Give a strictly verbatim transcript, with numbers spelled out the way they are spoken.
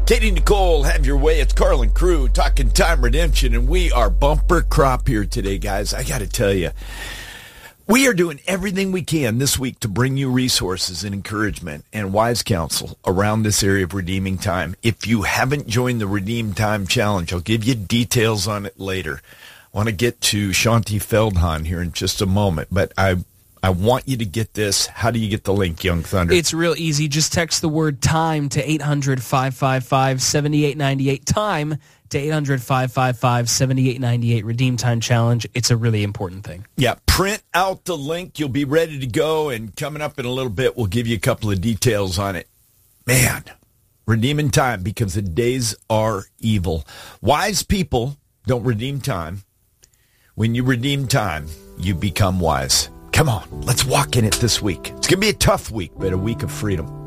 Katie Nicole, have your way. It's Carlin Crew talking time redemption, and we are bumper crop here today, guys. I got to tell you, we are doing everything we can this week to bring you resources and encouragement and wise counsel around this area of redeeming time. If you haven't joined the Redeem Time Challenge, I'll give you details on it later. I want to get to Shanti Feldhahn here in just a moment, but I I want you to get this. How do you get the link, Young Thunder? It's real easy. Just text the word time to eight hundred, five five five, seven eight nine eight. Time to eight hundred, five five five, seven eight nine eight. Redeem Time Challenge. It's a really important thing. Yeah, print out the link. You'll be ready to go. And coming up in a little bit, we'll give you a couple of details on it. Man, redeeming time because the days are evil. Wise people don't redeem time. When you redeem time, you become wise. Come on, let's walk in it this week. It's going to be a tough week, but a week of freedom.